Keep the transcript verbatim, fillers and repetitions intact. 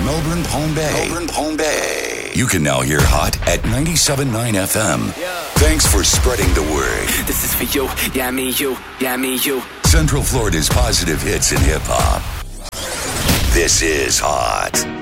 Melbourne, Palm Bay. Melbourne, Palm Bay. You can now hear Hot at ninety-seven point nine F M. Yeah. Thanks for spreading the word. This is for you, yeah, me, you, yeah, me, you. Central Florida's positive hits in hip-hop. This is Hot.